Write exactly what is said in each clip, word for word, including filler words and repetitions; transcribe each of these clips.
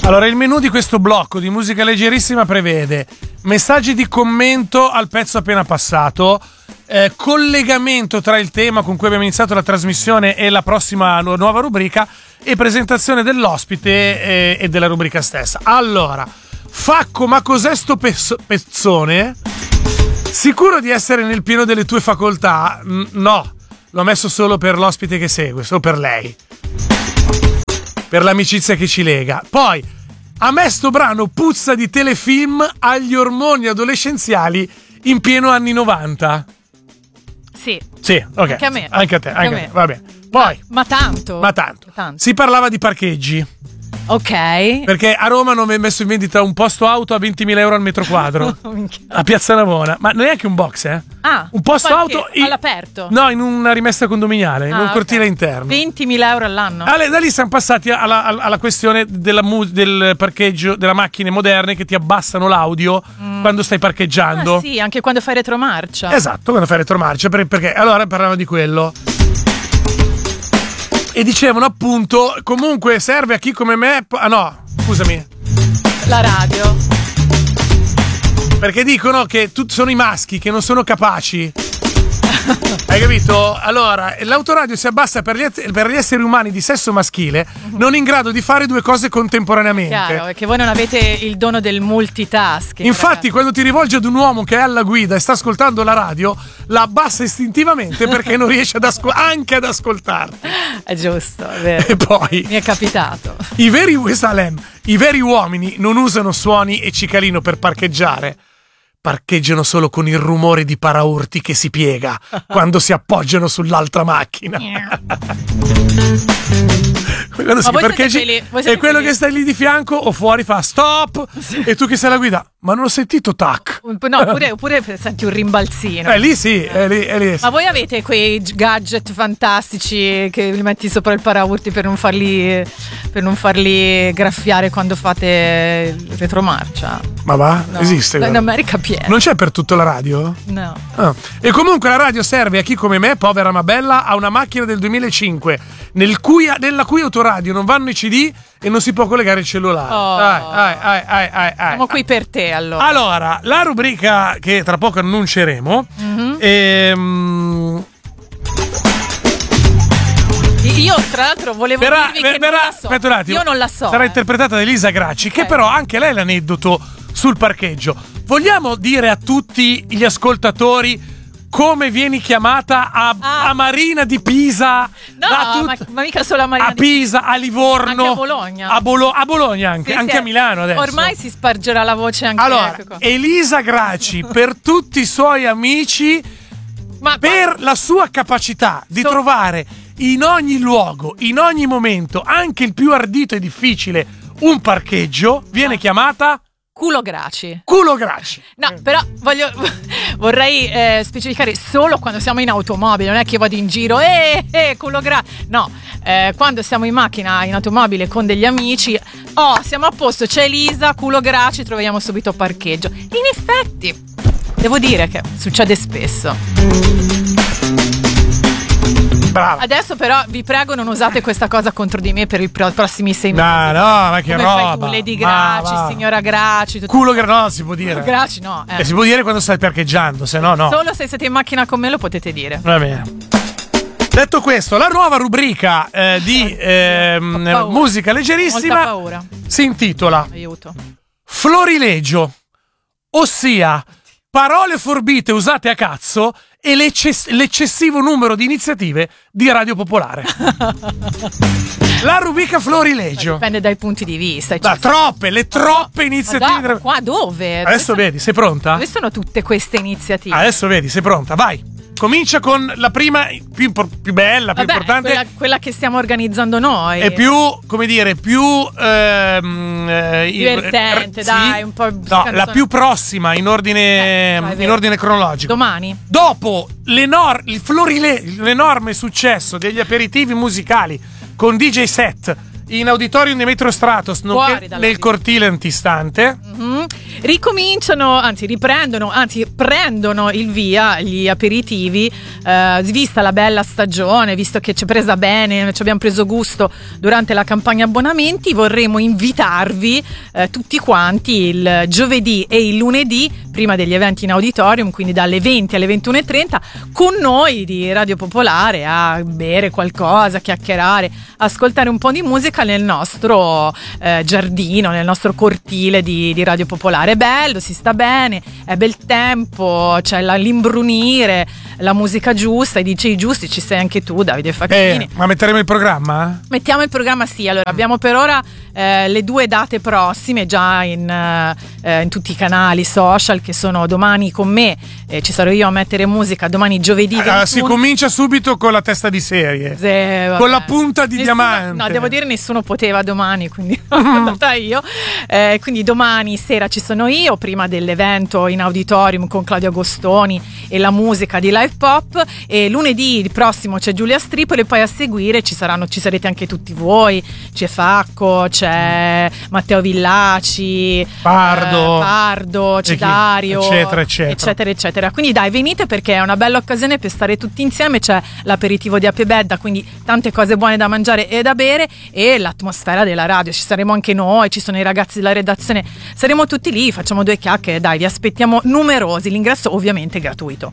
Allora, il menù di questo blocco di musica leggerissima prevede messaggi di commento al pezzo appena passato, eh, collegamento tra il tema con cui abbiamo iniziato la trasmissione e la prossima nu- nuova rubrica e presentazione dell'ospite e, e della rubrica stessa. Allora, Facco, ma cos'è sto pezzo- pezzone? Sicuro di essere nel pieno delle tue facoltà? N- no, l'ho messo solo per l'ospite che segue, solo per lei. Per l'amicizia che ci lega. Poi, a me sto brano puzza di telefilm agli ormoni adolescenziali in pieno anni novanta. Sì. Sì, ok. Anche a me. Anche a te, anche, Anche a a te, me. va bene. Poi, Ma, ma tanto. ma tanto. tanto. Si parlava di parcheggi. Ok. Perché a Roma hanno messo in vendita un posto auto a ventimila euro al metro quadro. A Piazza Navona. Ma non è anche un box, eh? Ah, un posto qualche- auto in- all'aperto? No, in una rimessa condominiale, in Ah, un ok. cortile interno. ventimila euro all'anno? Ale- da lì siamo passati alla, alla- alla questione della mu- del parcheggio delle macchine moderne che ti abbassano l'audio quando stai parcheggiando. Ah, sì, anche quando fai retromarcia. Esatto, quando fai retromarcia, per- perché allora parlavano di quello. E dicevano appunto, comunque serve a chi come me. Ah no, scusami. La radio. Perché dicono che tutti sono i maschi che non sono capaci. Hai capito? Allora, l'autoradio si abbassa per gli, per gli esseri umani di sesso maschile non in grado di fare due cose contemporaneamente. Chiaro, è che voi non avete il dono del multitasking. Infatti, ragazzi. quando ti rivolgi ad un uomo che è alla guida e sta ascoltando la radio, la abbassa istintivamente perché non riesce ad ascol- anche ad ascoltarti. È giusto, è vero. E poi, Mi è capitato. i veri Salem, i veri uomini non usano suoni e cicalino per parcheggiare. Parcheggiano solo con il rumore di paraurti che si piega quando si appoggiano sull'altra macchina. Quando si voi siete parcheggi quelli- voi e siete quello quelli- che stai lì di fianco o fuori fa stop e tu che sei alla guida, ma non ho sentito tac. No, oppure, oppure senti un rimbalzino. Eh lì sì, è lì, è lì. Ma voi avete quei gadget fantastici che li metti sopra il paraurti per non farli per non farli graffiare quando fate il retromarcia? Ma va? No. Esiste? In guarda. America pieno. Non c'è per tutto la radio? No. Ah. E comunque la radio serve a chi come me, povera ma bella, ha una macchina del duemilacinque nel cui, nella cui autoradio non vanno i C D e non si può collegare il cellulare. Oh. Ai, ai, ai, ai, ai, ai. Siamo qui per te allora. Allora, la rubrica che tra poco annunceremo Mhm. ehm, Io tra l'altro volevo verrà, dirvi che verrà- non la so. aspetta un attimo. Io non la so. Sarà eh. interpretata da Elisa Gracci, che Ok. però anche lei è l'aneddoto sul parcheggio. Vogliamo dire a tutti gli ascoltatori come vieni chiamata a, Ah. a Marina di Pisa? No, da tut- ma, ma mica solo a Marina a di- Pisa, a Livorno, Anche a Bologna. a, Bolo- a Bologna anche, Sì, anche sì, a Milano adesso. Ormai si spargerà la voce anche Allora, ecco qua. Elisa Gracci per tutti i suoi amici, Ma per la sua capacità di So- trovare in ogni luogo, in ogni momento, anche il più ardito e difficile, un parcheggio, viene Ah. chiamata culo graci. culo Gracci. No, però voglio, vorrei eh, specificare solo quando siamo in automobile, non è che io vado in giro, eh, eh, culo gra... No, eh, quando siamo in macchina, in automobile con degli amici, oh, siamo a posto, c'è Elisa, culo graci, troviamo subito parcheggio. In effetti, devo dire che succede spesso. Brava. Adesso però vi prego non usate questa cosa contro di me per i pro- prossimi sei mesi. No, no, ma che Come roba. fai tu, Lady Ma Graci, va. signora Graci, tutto. Culo Gracci, no, si può dire. Graci no, eh. Eh, si può dire quando stai parcheggiando, se no no. Solo se siete in macchina con me lo potete dire. Va bene. Detto questo, la nuova rubrica eh, di ehm, Ho paura. musica leggerissima Molta paura. si intitola Aiuto. Florilegio, ossia parole forbite usate a cazzo e l'ecces- l'eccessivo numero di iniziative di Radio Popolare. La rubrica Florilegio. Dipende dai punti di vista. Da, troppe, le troppe iniziative. Ma da- qua dove? Adesso dove, vedi, sei pronta? dove sono tutte queste iniziative? Adesso vedi, sei pronta, vai. Comincia con la prima più, impor- più bella, più Vabbè, importante. quella, quella che stiamo organizzando noi. È più, come dire, più ehm, eh, Divertente, eh, dai, sì. un po' No, canzone. la più prossima in ordine, Eh, no, è in vero. ordine cronologico. Domani? Dopo l'enor- il florile- l'enorme successo degli aperitivi musicali con D J set in Auditorium di Metro Stratos, nonché nel cortile antistante. Mm-hmm. Ricominciano, anzi riprendono, anzi prendono il via gli aperitivi, eh, vista la bella stagione, visto che ci è presa bene, ci abbiamo preso gusto durante la campagna abbonamenti, vorremmo invitarvi eh, tutti quanti il giovedì e il lunedì, prima degli eventi in auditorium, quindi dalle venti alle ventuno e trenta, con noi di Radio Popolare a bere qualcosa, chiacchierare, ascoltare un po' di musica nel nostro eh, giardino, nel nostro cortile di, di Radio Popolare. È bello, si sta bene, è bel tempo, c'è la, l'imbrunire, la musica giusta, i D J giusti, ci sei anche tu, Davide Facchini. Eh, ma metteremo il programma? Mettiamo il programma, sì. Allora, abbiamo per ora eh, le due date prossime già in, eh, in tutti i canali social, che sono domani con me, eh, ci sarò io a mettere musica, domani giovedì ventuno. Ah, si comincia subito con la testa di serie, sì, con la punta di nessuno, diamante. No, devo dire nessuno poteva domani, quindi l'ho andata io. Eh, quindi domani sera ci sono io, prima dell'evento in auditorium con Claudio Agostoni e la musica di Live Pop, e lunedì il prossimo c'è Giulia Stripoli, e poi a seguire ci saranno, ci sarete anche tutti voi, c'è Facco, c'è Matteo Villaci, Pardo, eh, Pardo c'è chi, Dario, eccetera eccetera eccetera eccetera. Quindi dai, venite perché è una bella occasione per stare tutti insieme, c'è l'aperitivo di Ape Bedda, quindi tante cose buone da mangiare e da bere, e l'atmosfera della radio, ci saremo anche noi, ci sono i ragazzi della redazione, saremo tutti lì, facciamo due chiacchiere, dai, vi aspettiamo numerosi, l'ingresso ovviamente è gratuito.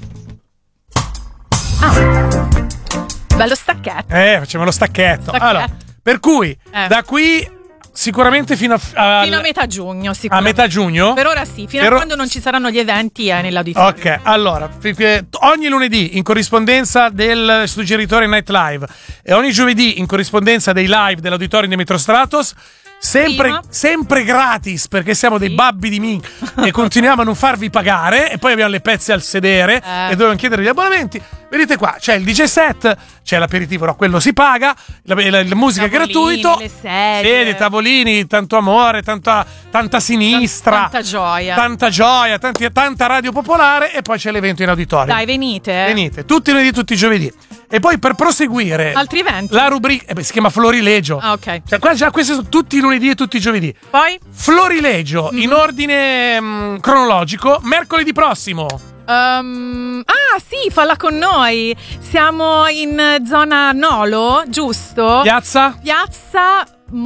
Ah, bello stacchetto. Eh, facciamo lo stacchetto. Stacchetto. Allora, per cui Eh. da qui sicuramente fino a, a, Fino a metà giugno, a sicuramente. metà giugno. Per ora sì, fino Per a o- quando non ci saranno gli eventi eh, nell'auditorio. Ok, allora, fi- fi- ogni lunedì in corrispondenza del suggeritore Night Live e ogni giovedì in corrispondenza dei live dell'Auditorium di Metro Stratos, sempre, Prima. sempre gratis, perché siamo dei Sì. babbi di min e continuiamo a non farvi pagare, e poi abbiamo le pezze al sedere Eh. e dobbiamo chiedere gli abbonamenti. Vedete qua, c'è il D J set, c'è l'aperitivo, no, quello si paga, la, la- la musica è Tavolini, gratuito, le sedie. sedie, tavolini, tanto amore, tanta, tanta sinistra, Tanta gioia. tanta gioia, tanti- tanta radio popolare, e poi c'è l'evento in auditorio. Dai, venite. eh. Venite, tutti i lunedì, tutti i giovedì. E poi per proseguire Altri eventi? la rubrica, eh beh, si chiama Florilegio. Ah, ok. Cioè, qua già questi sono tutti i lunedì e tutti i giovedì. Poi? Florilegio Mm-hmm. in ordine mh, cronologico, mercoledì prossimo. Um, ah sì, falla con noi. Siamo in eh, zona Nolo, giusto? Piazza? Piazza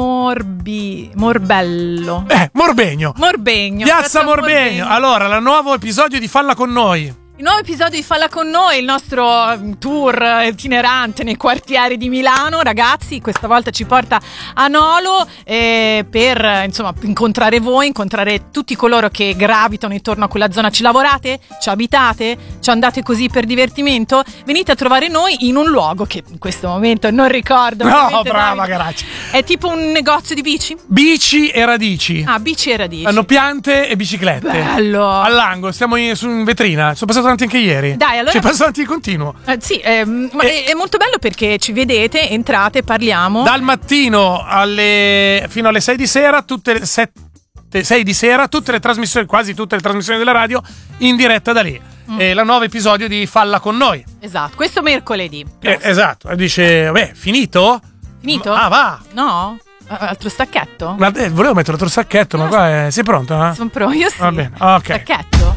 Morbi Morbello. Eh, Morbegno. Morbegno. Piazza Morbegno. Allora, il nuovo episodio di Falla con noi. Il nuovo episodio di Falla con noi, il nostro mm, tour itinerante nei quartieri di Milano, ragazzi, questa volta ci porta a Nolo eh, per eh, insomma incontrare voi, incontrare tutti coloro che gravitano intorno a quella zona. Ci lavorate? Ci abitate? Ci andate così per divertimento? Venite a trovare noi in un luogo che in questo momento non ricordo. No, ovviamente, brava, Davide. Garacci. È tipo un negozio di bici? Bici e radici. Ah, bici e radici. Hanno piante e biciclette. Bello. All'angolo, stiamo in, su in vetrina. Sono passato avanti anche ieri. Dai, allora- Ci passo avanti di continuo. Eh, sì, ehm, ma E- è, è molto bello perché ci vedete, entrate, parliamo. Dal mattino alle, fino alle sei di sera, tutte le sette, sei di sera, tutte le trasmissioni, quasi tutte le trasmissioni della radio in diretta da lì. Mm. E il nuovo episodio di Falla con noi. Esatto, questo mercoledì. Eh, esatto. E dice, beh, finito? Finito? Ah, va. No? Eh, Altro stacchetto? Ma, eh, volevo mettere l'altro sacchetto, ma qua è, sei pronta? Eh? Sono pro, io sì. Va bene, ok. Stacchetto?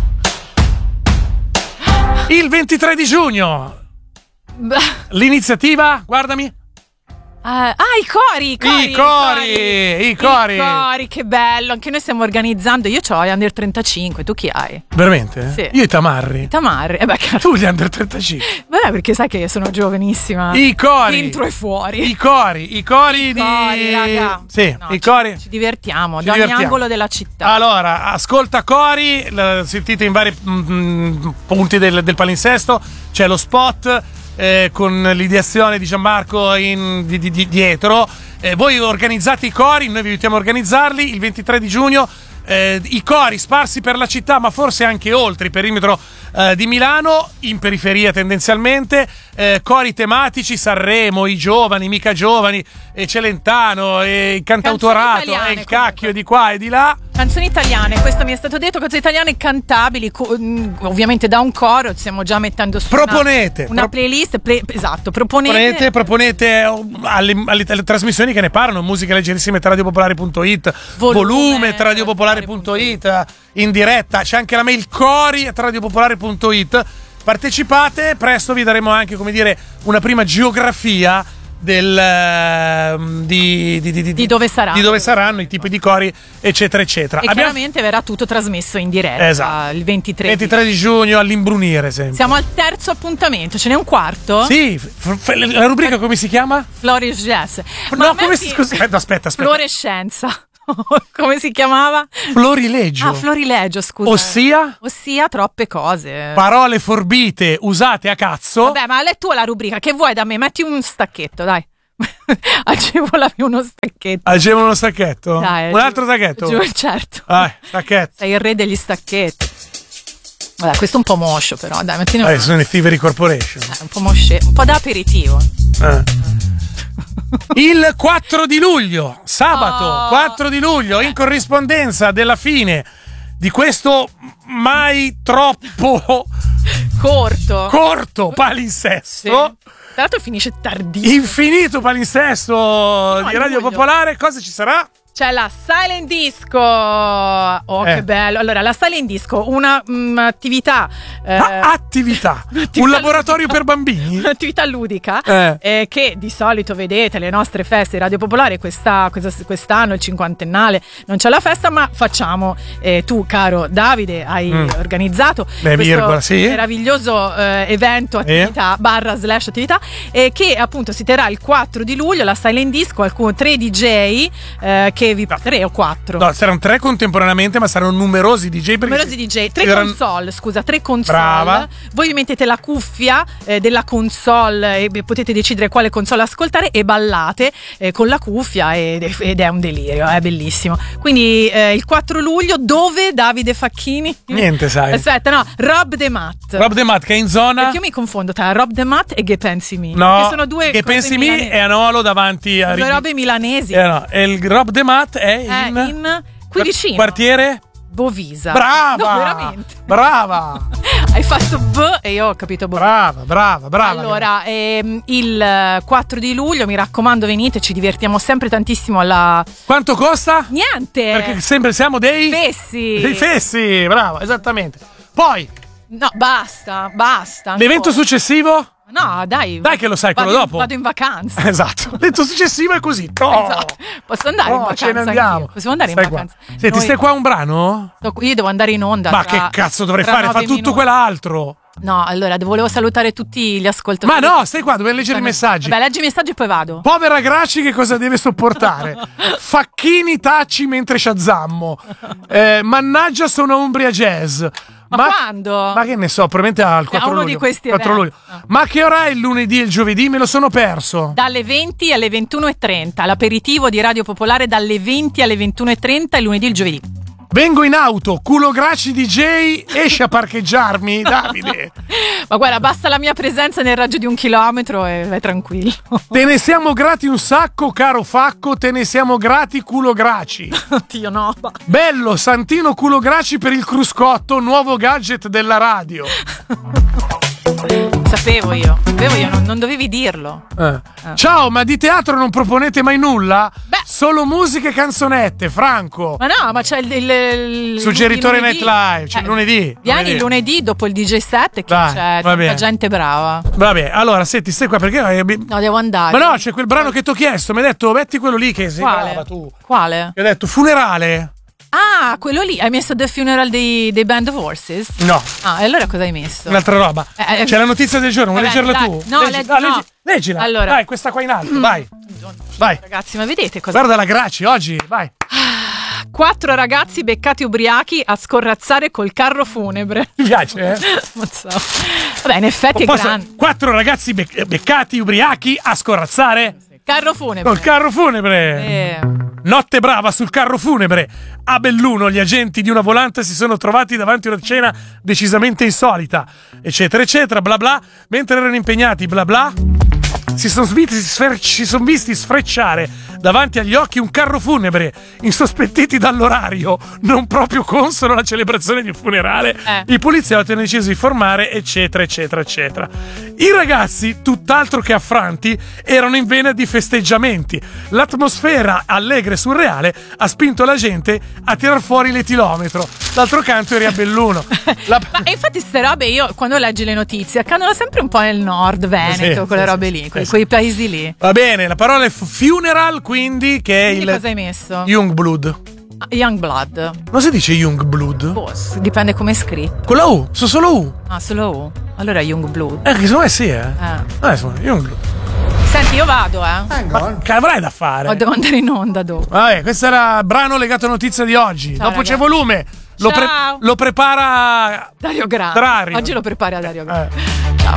Il ventitré di giugno, Beh, l'iniziativa, guardami. eh, ah, i cori, i cori, I cori, i cori. I cori, che bello. Anche noi stiamo organizzando. Io ho gli under trentacinque, tu chi hai? Veramente? Sì. Io i tamarri. Tamarri. Eh beh, cazzo. Tu gli under trentacinque. Vabbè, perché sai che sono giovanissima. I cori. Dentro e fuori. I cori, i cori di... Cori, raga. Sì, No, i ci- cori. Ci divertiamo Ci da ogni divertiamo. angolo della città. Allora, ascolta Cori, la sentite in vari mm, punti del, del palinsesto, c'è lo spot eh, con l'ideazione di Gianmarco in, di, di- di- dietro. Eh, voi organizzate i cori, noi vi aiutiamo a organizzarli il ventitré di giugno. Eh, i cori sparsi per la città, ma forse anche oltre il perimetro eh, di Milano, in periferia tendenzialmente, eh, cori tematici, Sanremo, i giovani, mica giovani, e Celentano, e il cantautorato, italiane, e il cacchio di qua e di là. Canzoni italiane, questo mi è stato detto, canzoni italiane cantabili, co- ovviamente da un coro, stiamo già mettendo su proponete, una, una pro- playlist, play, esatto, proponete. Proponete, proponete alle, alle, alle trasmissioni che ne parlano, musica leggerissima tra radiopopolare punto it, volume, volume tra radiopopolare punto it, in diretta, c'è anche la mail cori tra radiopopolare punto it. Partecipate, presto vi daremo anche, come dire, una prima geografia del di, di, di, di, di dove saranno di dove saranno i tipi di cori, eccetera eccetera. E Abbiamo... chiaramente verrà tutto trasmesso in diretta, esatto, il ventitré di giugno all'imbrunire sempre. Siamo al terzo appuntamento, ce n'è un quarto? Sì, f- f- la rubrica come si chiama? Florescenza. No, come si scusa, aspetta, aspetta. Florescenza. Come si chiamava? Florilegio. Ah, Florilegio, scusa. Ossia? Ossia troppe cose. Parole forbite usate a cazzo. Vabbè, ma è tua la rubrica, che vuoi da me? Metti un stacchetto, dai. Agevolami uno stacchetto. Agevolo uno stacchetto? Dai, un altro stacchetto? Giù, certo. Dai, stacchetto. Sei il re degli stacchetti. Vabbè, questo è un po' moscio però, dai, mettine un... Eh, sono i Thievery Corporation. Eh, un po' mosce, un po' da aperitivo. Eh. Il quattro di luglio, sabato oh. quattro di luglio, in corrispondenza della fine di questo mai troppo corto corto palinsesto. Sì. Tra l'altro finisce tardissimo. Infinito palinsesto no, di Radio luglio. Popolare. Cosa ci sarà? C'è la Silent Disco. Oh, eh. che bello. Allora, la Silent Disco, una um, attività. Eh, ah, attività. attività. Un laboratorio ludica. Per bambini. Un'attività ludica eh. Eh, che di solito vedete le nostre feste Radio Popolare. Questa, questa, quest'anno, il cinquantennale, non c'è la festa, ma facciamo. Eh, tu, caro Davide, hai mm. organizzato Beh, questo virgola, sì. meraviglioso eh, evento, attività, eh. barra slash attività, eh, che appunto si terrà il quattro di luglio. La Silent Disco, alcuni tre D J eh, che vi no. tre o quattro? No, saranno tre contemporaneamente, ma saranno numerosi D J. Numerosi D J, tre saranno... console, scusa, tre console. Brava. Voi vi mettete la cuffia eh, della console e potete decidere quale console ascoltare e ballate eh, con la cuffia ed, ed è un delirio, è bellissimo. Quindi eh, il quattro luglio, dove Davide Facchini? Niente, sai. Aspetta, no, Rob The Mat. Rob The Mat che è in zona. Perché io mi confondo tra Rob The Mat e Che Pensi Mi? No, che sono due Che Pensi Mi è a Nolo davanti a due robe milanesi. Eh, no, e il Rob The Mat è in, eh, in qui vicino. Quartiere Bovisa. Brava! No, veramente. Brava! Hai fatto B e io ho capito Bovisa. Brava, brava, brava. Allora, ehm, il quattro di luglio, mi raccomando, venite, ci divertiamo sempre tantissimo alla... Quanto costa? Niente! Perché sempre siamo dei... Fessi! Dei fessi, brava, esattamente. Poi... No, basta, basta. L'evento ancora. successivo? No, dai. Dai che lo sai quello vado, dopo. Vado in vacanza. Esatto. L'evento successivo è così. Oh. Esatto. Posso andare oh, in vacanza? Ce ne andiamo. Anch'io. Possiamo andare stai in vacanza? Qua. Senti, Noi... stai qua un brano? Io devo andare in onda. Ma tra, che cazzo dovrei fare? Fa tutto minuti. quell'altro. No, allora, volevo salutare tutti gli ascoltatori. Ma no, stai qua, dobbiamo leggere i messaggi. Vabbè, leggi i messaggi e poi vado. Povera Graci che cosa deve sopportare? Facchini taci mentre sciazzammo. Eh, mannaggia sono Umbria Jazz. Ma, ma quando? Ma che ne so, probabilmente al quattro luglio. Uno di questi quattro luglio. Ah. Ma che ora è il lunedì e il giovedì? Me lo sono perso. Dalle venti alle ventuno e trenta. L'aperitivo di Radio Popolare dalle venti alle ventuno e trenta il lunedì e il giovedì. Vengo in auto, culo Graci D J, esci a parcheggiarmi, Davide. Ma guarda, basta la mia presenza nel raggio di un chilometro e vai tranquillo. Te ne siamo grati un sacco, caro Facco, te ne siamo grati, culo Graci. Oddio, no. Bello, Santino culo Graci per il cruscotto, nuovo gadget della radio. Sapevo io, sapevo io, non, non dovevi dirlo. Eh. Eh. Ciao, ma di teatro non proponete mai nulla? Beh. Solo musiche e canzonette, Franco. Ma no, ma c'è il, il, il suggeritore Nightlife, c'è eh, il lunedì. Vieni lunedì. il lunedì dopo il D J set che Dai, c'è tanta bene. gente brava. Vabbè, allora, senti, stai qua perché... No, devo andare. Ma no, c'è quel brano che ti ho chiesto, mi hai detto, metti quello lì che sei Quale? brava tu. Quale? Ti ho detto, funerale. Ah, quello lì, hai messo The Funeral dei, dei Band of Horses? No. Ah, e allora cosa hai messo? Un'altra roba. Eh, eh, C'è la notizia del giorno, vuoi leggerla dai. tu? No, Leggi, leggi, no, no. leggi, leggila. Allora. Dai, questa qua in alto, mm. vai. Vai. Ragazzi, ma vedete cosa... Guarda la Graci oggi, vai. Quattro ragazzi beccati ubriachi a scorrazzare col carro funebre. Mi piace, eh? Non so. Vabbè, in effetti Posso... è grande. Quattro ragazzi bec- beccati ubriachi a scorrazzare carro funebre. Col carro funebre. Eh. Notte brava sul carro funebre. A Belluno gli agenti di una volante si sono trovati davanti a una scena decisamente insolita, eccetera eccetera, bla bla. Mentre erano impegnati, bla bla, si sono visti, sfer- si son visti sfrecciare davanti agli occhi un carro funebre, insospettiti dall'orario non proprio consono alla celebrazione di un funerale. Eh. I poliziotti hanno deciso di formare, eccetera, eccetera, eccetera. I ragazzi, tutt'altro che affranti, erano in vena di festeggiamenti. L'atmosfera allegra e surreale ha spinto la gente a tirar fuori l'etilometro. D'altro canto eri a Belluno. La... Ma infatti ste robe io quando leggi le notizie accadono sempre un po' nel nord Veneto, Sì, quelle sì, robe sì, lì, sì, quei, sì. quei paesi lì. Va bene, la parola è funeral, quindi che è Quindi il cosa hai messo? Youngblood. Ah, Youngblood. Non si dice Youngblood? Boh, dipende come è scritto. Con la U, so solo U. Ah, solo U. Allora Youngblood. Eh, che secondo me sì, eh. Eh. Eh, insomma, Youngblood. Senti, io vado, eh. Ma che avrai da fare? O devo andare in onda dopo. Vabbè, questo era il brano legato a notizia di oggi. Ciao, Dopo ragazzi. c'è volume. Lo, pre- Ciao. lo prepara Dario Grande. Dario. Oggi lo prepari a Dario Grande. Eh. Ciao.